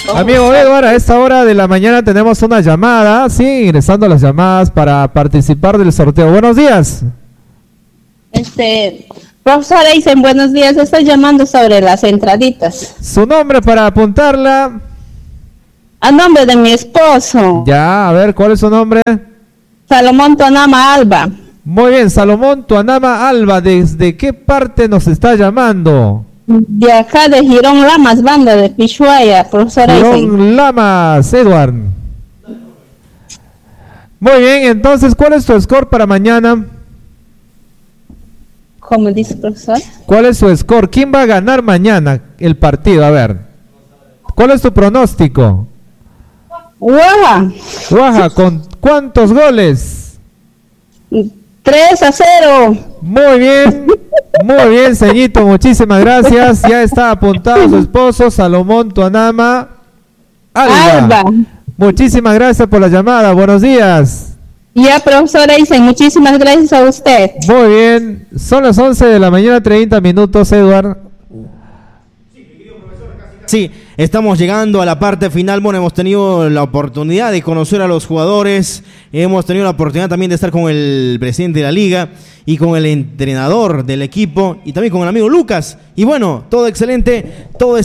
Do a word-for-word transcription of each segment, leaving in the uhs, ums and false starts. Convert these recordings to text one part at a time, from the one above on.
Amigo Edward, a esta hora de la mañana tenemos una llamada, sí, ingresando a las llamadas para participar del sorteo. Buenos días. Este, profesora, dicen buenos días, estoy llamando sobre las entraditas. Su nombre para apuntarla. A nombre de mi esposo. Ya, a ver, ¿cuál es su nombre? Salomón Tuanama Alba. Muy bien, Salomón Tuanama Alba, ¿desde qué parte nos está llamando? De acá de Girón Lamas, banda de Pishuaya, profesora. Girón Lamas, Edward. Muy bien, entonces, ¿cuál es tu score para mañana? ¿Cómo dice, profesor? ¿Cuál es su score? ¿Quién va a ganar mañana el partido? A ver, ¿cuál es tu pronóstico? Guaja. Guaja, ¿con cuántos goles? tres a cero. Muy bien, muy bien, ceñito, muchísimas gracias. Ya está apuntado su esposo, Salomón Tuanama Alba. Alba. Muchísimas gracias por la llamada, buenos días. Ya, profesora, dicen muchísimas gracias a usted. Muy bien, son las once de la mañana, treinta minutos, Edward. Sí, estamos llegando a la parte final. Bueno, hemos tenido la oportunidad de conocer a los jugadores, hemos tenido la oportunidad también de estar con el presidente de la liga y con el entrenador del equipo y también con el amigo Lucas. Y bueno, todo excelente, todo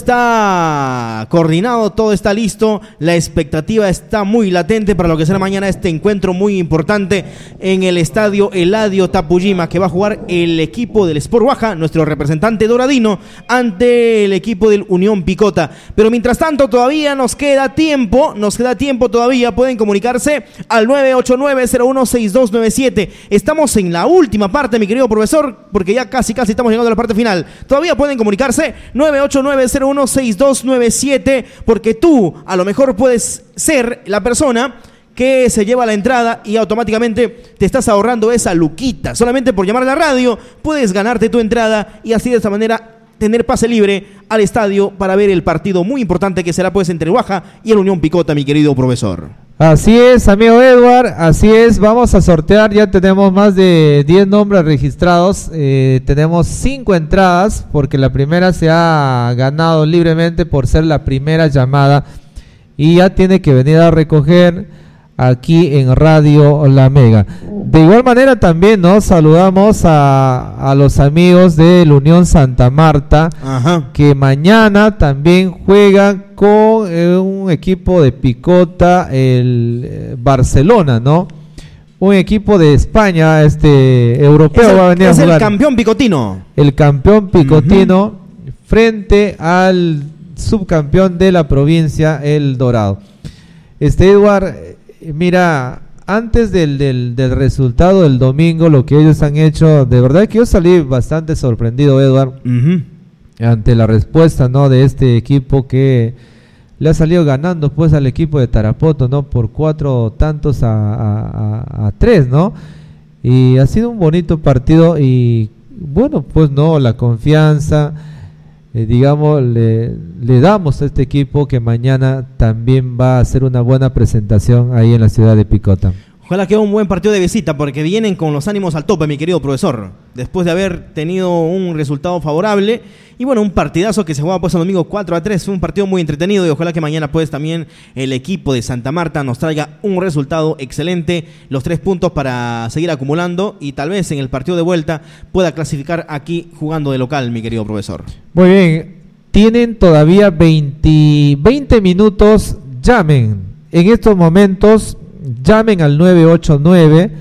está coordinado, todo está listo, la expectativa está muy latente para lo que será mañana este encuentro muy importante en el estadio Eladio Tapujima, que va a jugar el equipo del Sport Guaja, nuestro representante doradino, ante el equipo del Unión Picota. Pero mientras tanto todavía nos queda tiempo, nos queda tiempo todavía, pueden comunicarse al nueve ocho nueve, cero uno seis dos nueve siete. Estamos en la última parte, mi querido profesor, porque ya casi casi estamos llegando a la parte final. Todavía pueden comunicarse nueve ocho nueve, cero uno seis dos nueve siete, porque tú a lo mejor puedes ser la persona que se lleva la entrada y automáticamente te estás ahorrando esa luquita. Solamente por llamar a la radio puedes ganarte tu entrada y así de esta manera tener pase libre al estadio para ver el partido muy importante que será pues entre Guaja y el Unión Picota, mi querido profesor. Así es, amigo Edward, así es, vamos a sortear, ya tenemos más de diez nombres registrados, eh, tenemos cinco entradas, porque la primera se ha ganado libremente por ser la primera llamada, y ya tiene que venir a recoger aquí en Radio La Mega. De igual manera también nos saludamos a, a los amigos de la Unión Santa Marta. Ajá. Que mañana también juegan con eh, un equipo de Picota, el eh, Barcelona, ¿no? Un equipo de España, este europeo, el, va a venir a jugar. Es el campeón picotino. El campeón picotino uh-huh. frente al subcampeón de la provincia, el Dorado. Este Edward, mira, antes del, del, del resultado del domingo, lo que ellos han hecho, de verdad que yo salí bastante sorprendido, Edward, uh-huh. ante la respuesta, ¿no?, de este equipo que le ha salido ganando pues al equipo de Tarapoto, ¿no?, por cuatro tantos a, a, a, a tres, ¿no? Y ha sido un bonito partido y bueno, pues no, la confianza, eh, digamos, le, le damos a este equipo que mañana también va a hacer una buena presentación ahí en la ciudad de Picota. Ojalá que sea un buen partido de visita, porque vienen con los ánimos al tope, mi querido profesor, después de haber tenido un resultado favorable, y bueno, un partidazo que se jugaba pues el domingo cuatro a tres, fue un partido muy entretenido, y ojalá que mañana pues también el equipo de Santa Marta nos traiga un resultado excelente, los tres puntos para seguir acumulando, y tal vez en el partido de vuelta pueda clasificar aquí jugando de local, mi querido profesor. Muy bien, tienen todavía veinte, veinte minutos, llamen, en estos momentos llamen al nueve ocho nueve,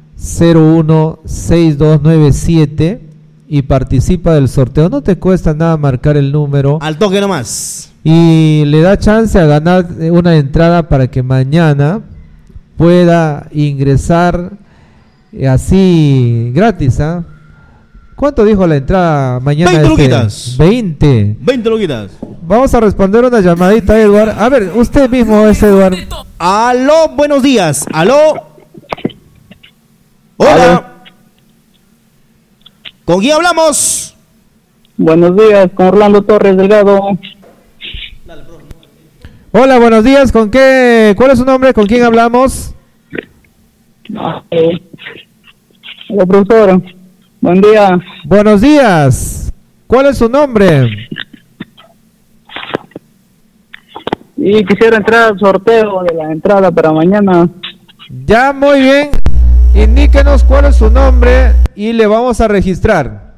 cero uno seis dos nueve siete y participa del sorteo. No te cuesta nada marcar el número. Al toque nomás. Y le da chance a ganar una entrada para que mañana pueda ingresar así gratis, ¿ah? ¿eh? ¿Cuánto dijo la entrada mañana? veinte este? luquitas. veinte. veinte luquitas. Vamos a responder una llamadita, Edward. A ver, usted mismo es Edward. Aló, buenos días. Aló. Hola. Aló. ¿Con quién hablamos? Buenos días, con Orlando Torres Delgado. Hola, buenos días. ¿Con qué? ¿Cuál es su nombre? ¿Con quién hablamos? Hola, profesor. Buen día. Buenos días. ¿Cuál es su nombre? Y quisiera entrar al sorteo de la entrada para mañana. Ya, muy bien. Indíquenos cuál es su nombre y le vamos a registrar.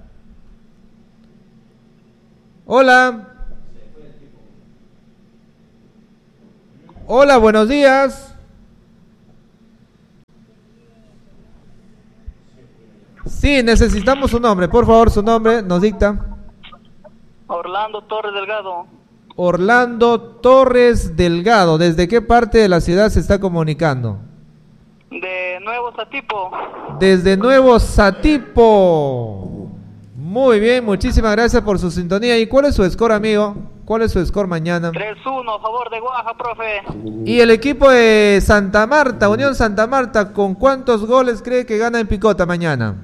Hola. Hola, buenos días. Sí, necesitamos su nombre. Por favor, su nombre nos dicta. Orlando Torres Delgado. Orlando Torres Delgado. ¿Desde qué parte de la ciudad se está comunicando? De Nuevo Satipo. Desde Nuevo Satipo. Muy bien, muchísimas gracias por su sintonía. ¿Y cuál es su score, amigo? ¿Cuál es su score mañana? tres uno, a favor de Guaja, profe. Y el equipo de Santa Marta, Unión Santa Marta, ¿con cuántos goles cree que gana en Picota mañana?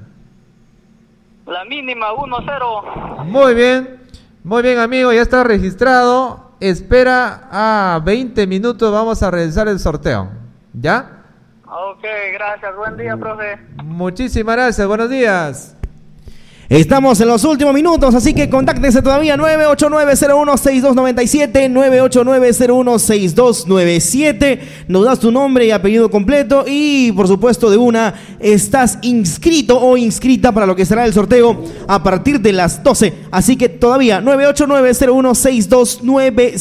La mínima, uno cero. Muy bien, muy bien, amigo, ya está registrado. Espera a veinte minutos, vamos a realizar el sorteo. ¿Ya? Ok, gracias. Buen día, profe. Muchísimas gracias, buenos días. Estamos en los últimos minutos, así que contáctense todavía nueve ocho nueve cero uno seis dos nueve siete, nueve ocho nueve cero uno seis dos nueve siete. Nos das tu nombre y apellido completo y, por supuesto, de una, estás inscrito o inscrita para lo que será el sorteo a partir de las doce. Así que todavía nueve ocho nueve cero uno seis dos nueve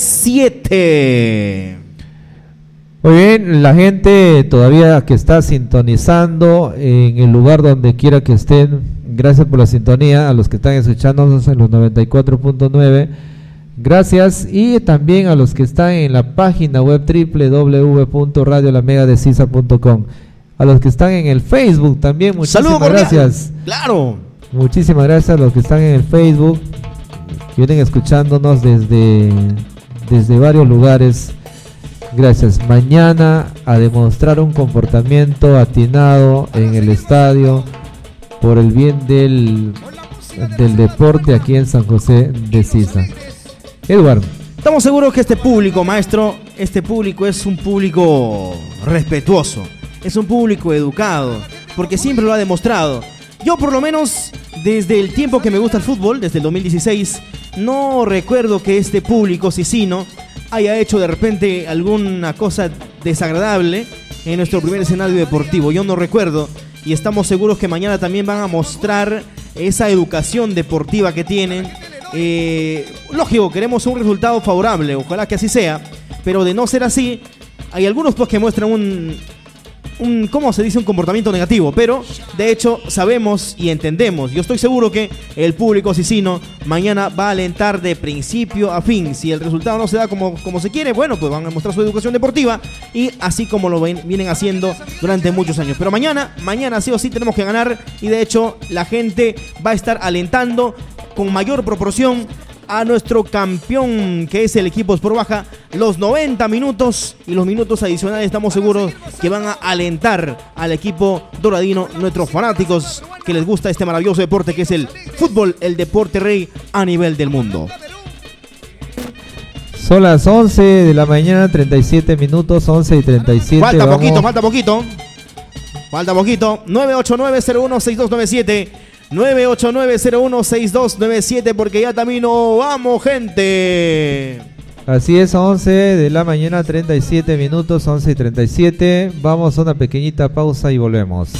siete. Muy bien, la gente todavía que está sintonizando en el lugar donde quiera que estén, gracias por la sintonía, a los que están escuchándonos en los noventa y cuatro punto nueve, gracias, y también a los que están en la página web doble u doble u doble u punto radio la mega de sisa punto com, a los que están en el Facebook también, muchísimas Saludos, gracias. Claro. Muchísimas gracias a los que están en el Facebook, que vienen escuchándonos desde, desde varios lugares. Gracias. Mañana a demostrar un comportamiento atinado en el estadio por el bien del, del deporte aquí en San José de Sisa. Eduardo. Estamos seguros que este público, maestro, este público es un público respetuoso, es un público educado, porque siempre lo ha demostrado. Yo, por lo menos, desde el tiempo que me gusta el fútbol, desde el dos mil dieciséis, no recuerdo que este público sisino haya hecho de repente alguna cosa desagradable en nuestro primer escenario deportivo. Yo no recuerdo, y estamos seguros que mañana también van a mostrar esa educación deportiva que tienen. Eh, lógico, queremos un resultado favorable, ojalá que así sea, pero de no ser así, hay algunos pues que muestran un, un ¿cómo se dice? Un comportamiento negativo, pero de hecho sabemos y entendemos, yo estoy seguro que el público sisino mañana va a alentar de principio a fin. Si el resultado no se da como, como se quiere, bueno, pues van a mostrar su educación deportiva, y así como lo ven, vienen haciendo durante muchos años. Pero mañana, mañana sí o sí tenemos que ganar, y de hecho la gente va a estar alentando con mayor proporción a nuestro campeón, que es el equipo Sport Baja. Los noventa minutos y los minutos adicionales estamos seguros que van a alentar al equipo doradino, nuestros fanáticos que les gusta este maravilloso deporte que es el fútbol, el deporte rey a nivel del mundo. Son las once de la mañana, treinta y siete minutos, once y treinta y siete. Falta Vamos. poquito, falta poquito. Falta poquito. nueve ocho nueve cero uno seis dos nueve siete. nueve ocho nueve cero uno seis dos nueve siete, porque ya también no vamos, gente. Así es, once de la mañana, treinta y siete minutos, once y treinta y siete. Vamos a una pequeñita pausa y volvemos.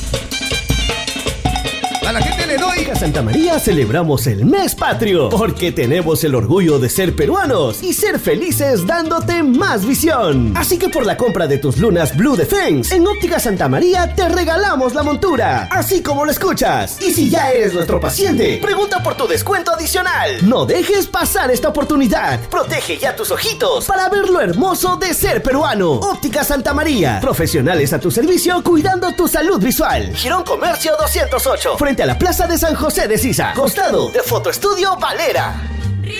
A la gente le doy. En Santa María celebramos el mes patrio porque tenemos el orgullo de ser peruanos y ser felices dándote más visión. Así que por la compra de tus lunas Blue Defense en Óptica Santa María te regalamos la montura, así como lo escuchas. Y si ya eres nuestro paciente, pregunta por tu descuento adicional. No dejes pasar esta oportunidad. Protege ya tus ojitos para ver lo hermoso de ser peruano. Óptica Santa María, profesionales a tu servicio cuidando tu salud visual. Girón Comercio doscientos ocho, frente a la Plaza de San José de Sisa, costado de Fotoestudio Valera.